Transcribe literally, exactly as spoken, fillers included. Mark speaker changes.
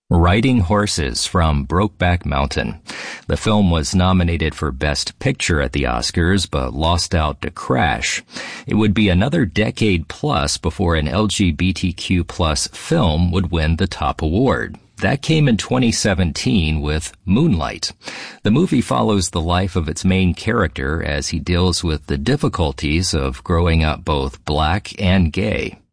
Speaker 1: Riding Horses from Brokeback Mountain. The film was nominated for Best Picture at the Oscars, but lost out to Crash. It would be another decade plus before an L G B T Q plus film would win the top award. That came in twenty seventeen with Moonlight. The movie follows the life of its main character as he deals with the difficulties of growing up both black and gay.